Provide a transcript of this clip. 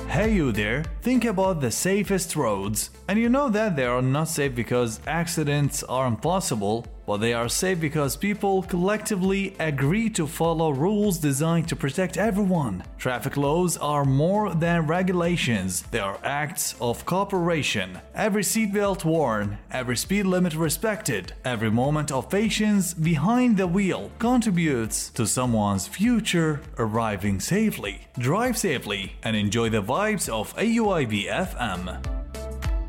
Hey you there, think about the safest roads. And you know that they are not safe because accidents are impossible, but they are safe because people collectively agree to follow rules designed to protect everyone. Traffic laws are more than regulations, they are acts of cooperation. Every seatbelt worn, every speed limit respected, every moment of patience behind the wheel contributes to someone's future arriving safely. Drive safely and enjoy the vibes of AUIB FM.